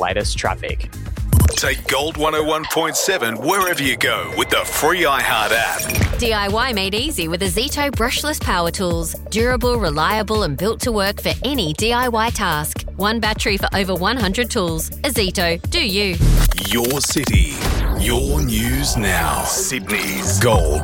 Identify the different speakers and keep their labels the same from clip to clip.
Speaker 1: latest traffic.
Speaker 2: Take Gold 101.7 wherever you go with the free iHeart app.
Speaker 3: DIY made easy with Azito brushless power tools. Durable, reliable and built to work for any DIY task. One battery for over 100 tools. Azito, do you.
Speaker 2: Your city, your news now. Sydney's Gold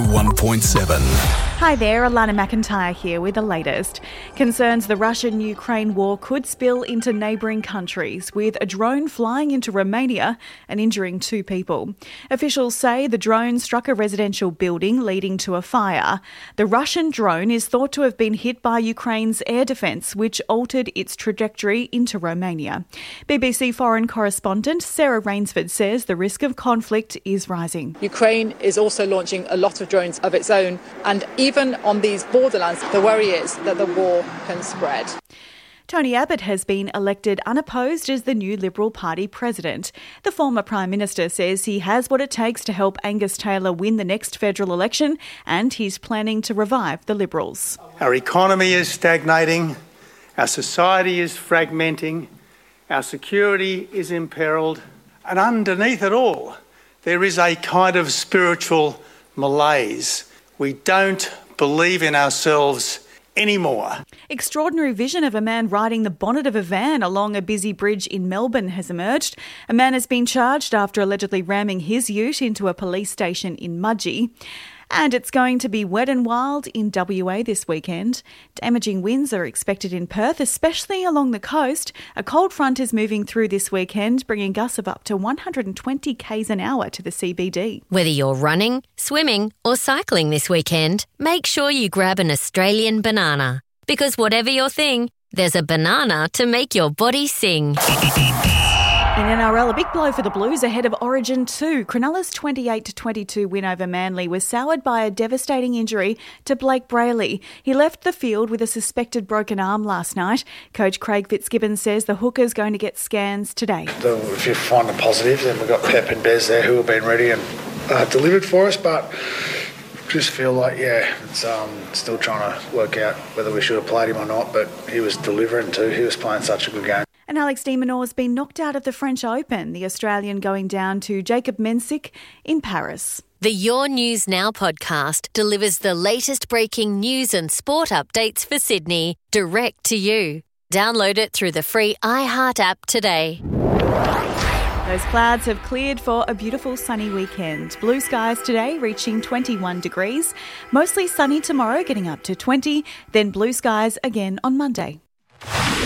Speaker 2: 101.7.
Speaker 4: Hi there, Alana McIntyre here with the latest. Concerns the Russian-Ukraine war could spill into neighbouring countries, with a drone flying into Romania and injuring 2 people. Officials say the drone struck a residential building, leading to a fire. The Russian drone is thought to have been hit by Ukraine's air defence, which altered its trajectory into Romania. BBC foreign correspondent Sarah Rainsford says the risk of conflict is rising.
Speaker 5: Ukraine is also launching a lot of drones of its own, and even on these borderlands, the worry is that the war can spread.
Speaker 4: Tony Abbott has been elected unopposed as the new Liberal Party president. The former Prime Minister says he has what it takes to help Angus Taylor win the next federal election, and he's planning to revive the Liberals.
Speaker 6: Our economy is stagnating, our society is fragmenting, our security is imperilled, and underneath it all, there is a kind of spiritual malaise. We don't believe in ourselves anymore.
Speaker 4: Extraordinary vision of a man riding the bonnet of a van along a busy bridge in Melbourne has emerged. A man has been charged after allegedly ramming his ute into a police station in Mudgee. And it's going to be wet and wild in WA this weekend. Damaging winds are expected in Perth, especially along the coast. A cold front is moving through this weekend, bringing gusts of up to 120 k's an hour to the CBD.
Speaker 3: Whether you're running, swimming or cycling this weekend, make sure you grab an Australian banana. Because whatever your thing, there's a banana to make your body sing.
Speaker 4: In NRL, a big blow for the Blues ahead of Origin 2. Cronulla's 28-22 win over Manly was soured by a devastating injury to Blake Brayley. He left the field with a suspected broken arm last night. Coach Craig Fitzgibbon says the hooker's going to get scans today.
Speaker 7: If you find the positives, then we've got Pep and Bez there who have been ready and delivered for us, but just feel like, it's still trying to work out whether we should have played him or not, but he was delivering too. He was playing such a good game.
Speaker 4: And Alex de Minaur has been knocked out of the French Open, the Australian going down to Jacob Mensik in Paris.
Speaker 3: The Your News Now podcast delivers the latest breaking news and sport updates for Sydney, direct to you. Download it through the free iHeart app today.
Speaker 4: Those clouds have cleared for a beautiful sunny weekend. Blue skies today reaching 21 degrees. Mostly sunny tomorrow, getting up to 20. Then blue skies again on Monday.